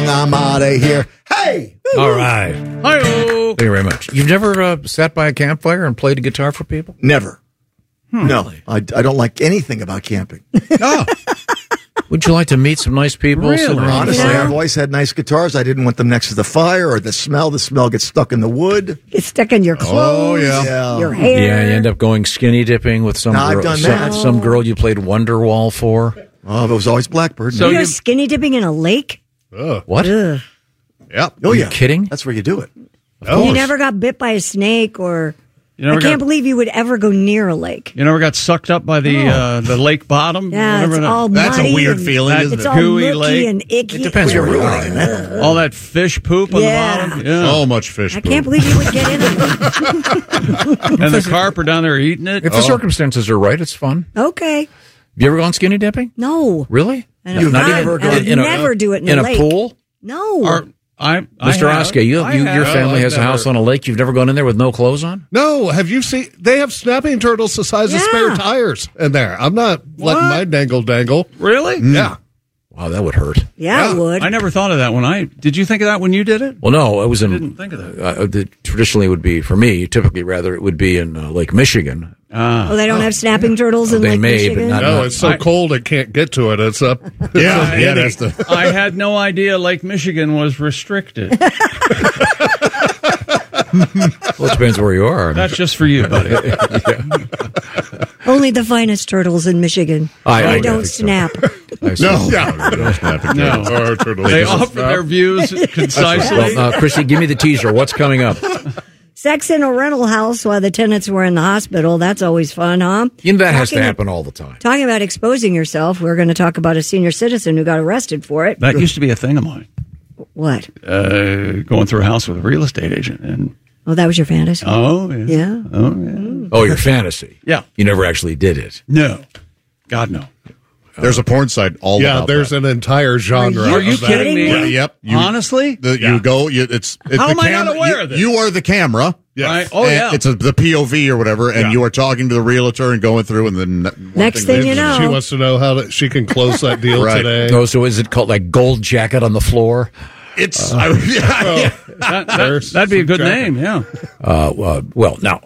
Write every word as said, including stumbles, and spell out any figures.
long. I'm out of here. Hey! All right. Hi-oh. Thank you very much. You've never uh, sat by a campfire and played a guitar for people? Never. Hmm. No, I, I don't like anything about camping. Oh. Would you like to meet some nice people? Really? Honestly, Yeah. I've always had nice guitars. I didn't want them next to the fire or the smell. The smell gets stuck in the wood. It's stuck in your clothes, Oh, yeah. Yeah. your hair. Yeah, you end up going skinny dipping with some No, I've girl, done some, that. some girl you played Wonderwall for. Oh, but it was always Blackbird. So you go skinny dipping in a lake? Ugh. What? Ugh. Yep. Oh, Are you yeah. kidding? That's where you do it. You never got bit by a snake or... You never I can't got- believe you would ever go near a lake. You never got sucked up by the uh, the lake bottom? Yeah, Whatever it's that- all That's a muddy weird and- feeling, That isn't It's it? all gooey murky lake. and icky. It depends where you are. That. All that fish poop on Yeah. the bottom? Yeah. So much fish I poop. can't believe you would get in it. And the carp are down there eating it? If the circumstances are right, it's fun. Okay. Have you ever gone skinny dipping? No. Really? And You've I've never not- gone- I would in a- never do it in, in a a lake. pool? No. Or, I, I Mister have. Oskar, you, I you, have. your family I've has a never- house on a lake. You've never gone in there with no clothes on? No, have you seen? They have snapping turtles the size of Yeah. spare tires in there. I'm not letting my dangle dangle. Really? Yeah. Wow, that would hurt. yeah, it would. I never thought of that when I... Did you think of that when you did it? Well, no, it was in. I didn't think of that. Uh, the, traditionally, it would be for me. Typically, rather, it would be in uh, Lake Michigan. Ah. Oh, they don't have snapping turtles in They Lake may, but Michigan? not- No, it's so I- cold it can't get to it. It's up. It's Yeah, up yeah, hitting. that's the- I had no idea Lake Michigan was restricted. Well, it depends where you are. That's just for you, buddy. Only the finest turtles in Michigan. I- they I don't think so. snap. I see. No, no, snapping No. turtles. Or turtles. They Just offer snap. their views concisely. Well, uh, Chrissy, give me the teaser. What's coming up? Sex in a rental house while the tenants were in the hospital. That's always fun, huh? You know, that has to Talking- happen all the time. Talking about exposing yourself, we're going to talk about a senior citizen who got arrested for it. That used to be a thing of mine. What? Uh, going through a house with a real estate agent. And Oh, that was your fantasy? Oh, yeah. Yeah. Oh, yeah. Oh, your fantasy. Yeah. You never actually did it. No. God, no. There's a porn site all Yeah, about there's that. an entire genre. Are you of that. kidding me? Yeah, yep. You, Honestly? the, Yeah. You go. You, it's, it's How the am I not camera- aware you, of this? You are the camera. Yes. Right? Oh, and yeah. It's a, the P O V or whatever, and Yeah. you are talking to the realtor and going through, and then one Next thing you know. She wants to know how to, she can close that deal Right. today. Oh, so is it called like Gold Jacket on the Floor? It's I, yeah, yeah. that, that, that'd be a good name, yeah. Uh, uh, well, now,